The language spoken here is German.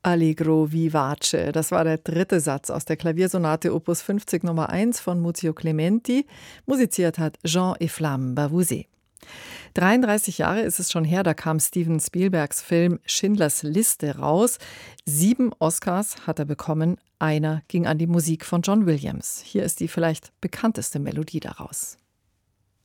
Allegro vivace. Das war der dritte Satz aus der Klaviersonate Opus 50 Nummer 1 von Muzio Clementi. Musiziert hat Jean-Efflamme Bavouzet. 33 Jahre ist es schon her, da kam Steven Spielbergs Film Schindlers Liste raus. 7 Oscars hat er bekommen. Einer ging an die Musik von John Williams. Hier ist die vielleicht bekannteste Melodie daraus.